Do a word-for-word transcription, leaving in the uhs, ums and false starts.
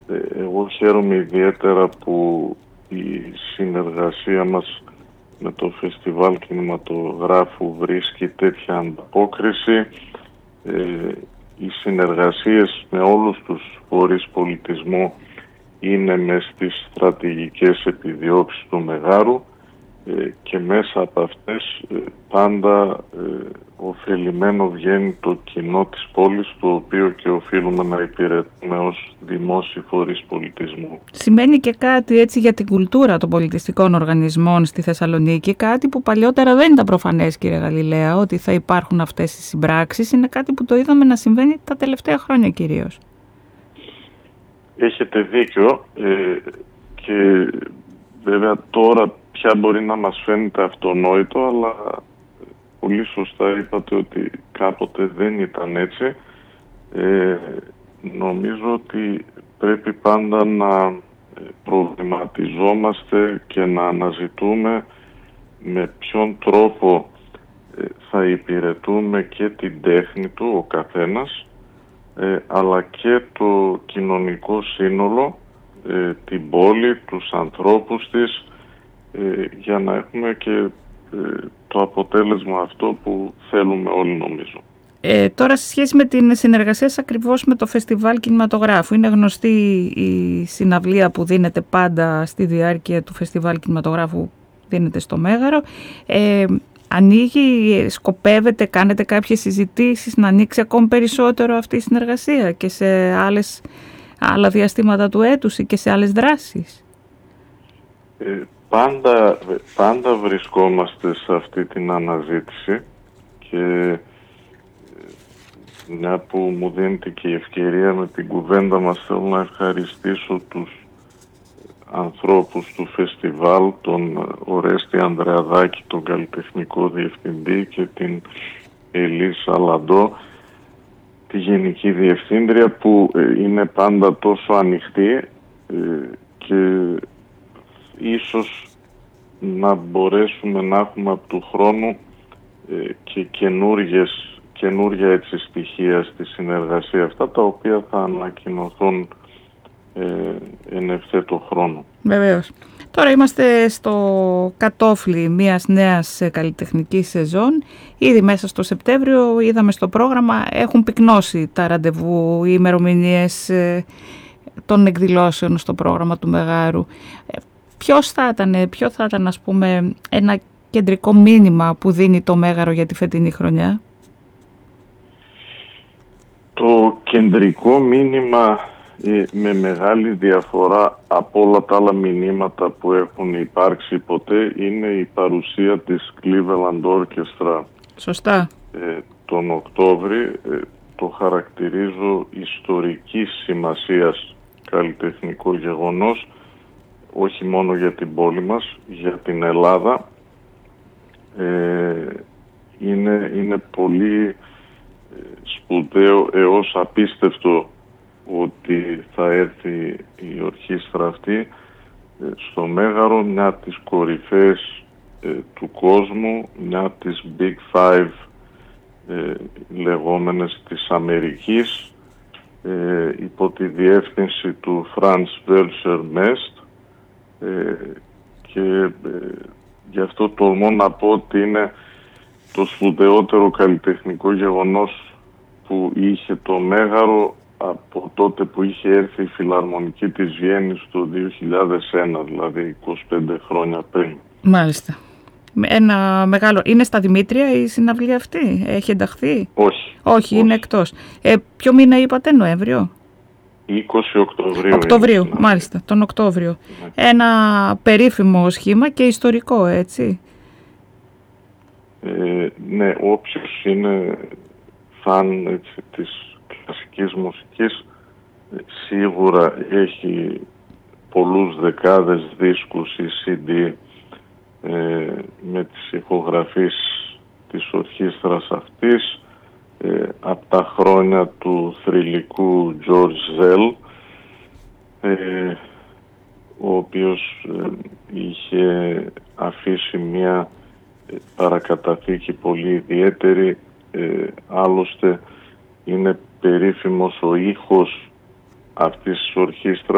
Εγώ χαίρομαι ιδιαίτερα που η συνεργασία μας με το Φεστιβάλ Κινηματογράφου βρίσκει τέτοια ανταπόκριση. Ε, οι συνεργασίες με όλους τους φορείς πολιτισμού είναι μες στις στρατηγικές επιδιώξεις του Μεγάρου ε, και μέσα από αυτές ε, πάντα ε, ωφελημένο βγαίνει το κοινό της πόλης, το οποίο και οφείλουμε να υπηρετούμε ως δημόσιοι φορείς πολιτισμού. Σημαίνει και κάτι έτσι για την κουλτούρα των πολιτιστικών οργανισμών στη Θεσσαλονίκη, κάτι που παλιότερα δεν ήταν προφανές, κύριε Γαλιλαία, ότι θα υπάρχουν αυτές οι συμπράξεις. Είναι κάτι που το είδαμε να συμβαίνει τα τελευταία χρόνια κυρίως. Έχετε δίκιο ε, και βέβαια τώρα πια μπορεί να μας φαίνεται αυτονόητο, αλλά πολύ σωστά είπατε ότι κάποτε δεν ήταν έτσι. Ε, νομίζω ότι πρέπει πάντα να προβληματιζόμαστε και να αναζητούμε με ποιον τρόπο θα υπηρετούμε και την τέχνη του ο καθένας, ε, αλλά και το κοινωνικό σύνολο, ε, την πόλη, τους ανθρώπους της, ε, για να έχουμε και ε, το αποτέλεσμα αυτό που θέλουμε όλοι, νομίζω. Ε, τώρα, σε σχέση με την συνεργασία σας ακριβώς με το Φεστιβάλ Κινηματογράφου, είναι γνωστή η συναυλία που δίνεται πάντα στη διάρκεια του Φεστιβάλ Κινηματογράφου, δίνεται στο Μέγαρο. Ε, ανοίγει, σκοπεύετε, κάνετε κάποιες συζητήσεις να ανοίξει ακόμη περισσότερο αυτή η συνεργασία και σε άλλες, άλλα διαστήματα του έτους ή και σε άλλες δράσεις? Ε, πάντα, πάντα βρισκόμαστε σε αυτή την αναζήτηση και μια που μου δίνεται και η ευκαιρία με την κουβέντα μας, θέλω να ευχαριστήσω τους ανθρώπους του φεστιβάλ, τον Ορέστη Ανδρεαδάκη, τον καλλιτεχνικό διευθυντή, και την Ελίσσα Λαντό, τη γενική διευθύντρια, που είναι πάντα τόσο ανοιχτή και ίσως να μπορέσουμε να έχουμε από του χρόνου και καινούργιες καινούργια έτσι στοιχεία στη συνεργασία αυτά, τα οποία θα ανακοινωθούν ε, εν ευθέτω χρόνο. Βεβαίως. Τώρα είμαστε στο κατόφλι μιας νέας καλλιτεχνικής σεζόν. Ήδη μέσα στο Σεπτέμβριο είδαμε στο πρόγραμμα, έχουν πυκνώσει τα ραντεβού, οι ημερομηνίες ε, των εκδηλώσεων στο πρόγραμμα του Μεγάρου. Ε, ποιος θα ήταν, ποιο θα ήταν, ας πούμε, ένα κεντρικό μήνυμα που δίνει το Μέγαρο για τη φετινή χρονιά? Το κεντρικό μήνυμα, ε, με μεγάλη διαφορά από όλα τα άλλα μηνύματα που έχουν υπάρξει ποτέ, είναι η παρουσία της Cleveland Orchestra. Σωστά. Ε, τον Οκτώβρη. Ε, το χαρακτηρίζω ιστορικής σημασίας καλλιτεχνικό γεγονός, όχι μόνο για την πόλη μας, για την Ελλάδα. Ε, είναι, είναι πολύ σπουδαίο έως απίστευτο ότι θα έρθει η ορχήστρα αυτή στο Μέγαρο, μια από τις κορυφές ε, του κόσμου, μια από τις Big Five ε, λεγόμενες της Αμερικής, ε, υπό τη διεύθυνση του Franz Welser Mest, ε, και ε, γι' αυτό τολμώ να πω ότι είναι το σπουδαιότερο καλλιτεχνικό γεγονός που είχε το Μέγαρο από τότε που είχε έρθει η Φιλαρμονική της Βιέννης το δύο χιλιάδες ένα, δηλαδή είκοσι πέντε χρόνια πριν. Μάλιστα. Ένα μεγάλο... Είναι στα Δημήτρια η συναυλία αυτή? Έχει ενταχθεί? Όχι. Όχι, όχι. Είναι εκτός. Ε, ποιο μήνα είπατε, Νοέμβριο? είκοσι Οκτωβρίου. Οκτωβρίου, μάλιστα, τον Οκτώβριο. Ναι. Ένα περίφημο σχήμα και ιστορικό, έτσι. Ε, ναι, όποιος είναι φαν, έτσι, της κλασικής μουσικής, σίγουρα έχει πολλούς δεκάδες δίσκους ή σι ντι ε, με τις ηχογραφίες της ορχήστρας αυτής, ε, από τα χρόνια του θρυλικού George Zell, ε, ο οποίος ε, είχε αφήσει μια παρακαταθήκη πολύ ιδιαίτερη. Ε, άλλωστε είναι περίφημος ο ήχος αυτής της ορχήστρας